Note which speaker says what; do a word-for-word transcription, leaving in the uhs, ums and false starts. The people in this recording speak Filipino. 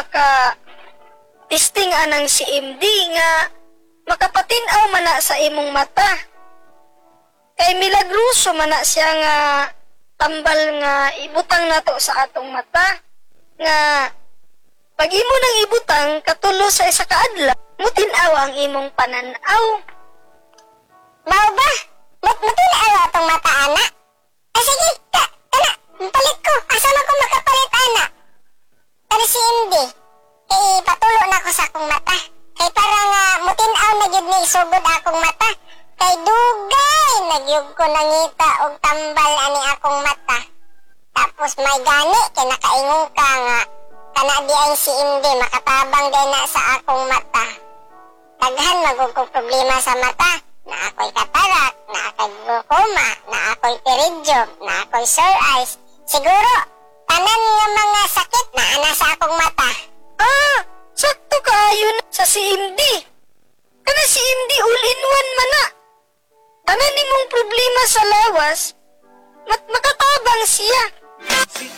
Speaker 1: maka testing anang si M D nga makapatin-aw man na sa imong mata. Kay milagruso man na siya nga tambal nga ibutang nato sa atong mata nga pag imo nang ibutang katulo sa isa ka adlaw mutin-aw ang imong pananaw.
Speaker 2: Mao ba? Mut mutin-aw atong mata ana? Ah, sige, ka, kana, palit ko. Asa man ko makapalit ana? Kana si Indy. Kay patulo na ko sa akong mata. Kay parang uh, mutin-aw na gyud ni sugod akong mata. Kay dugay nagyug ko nangita og tambal ani akong mata. Tapos may gani kay nakaingon ka nga kana di ay si Indy makatabang din na sa akong mata. Daghan magug kog problema sa mata. Na ako'y katarak, na ako'y glaucoma, na ako'y pterygium, na ako'y sore eyes. Siguro, tanan nga mga sakit na ana sa akong mata.
Speaker 1: Ah, sakto kaayo na sa si M D. Kana si M D all-in-one man na. Tanan nimong problema sa lawas, mat makatabang siya.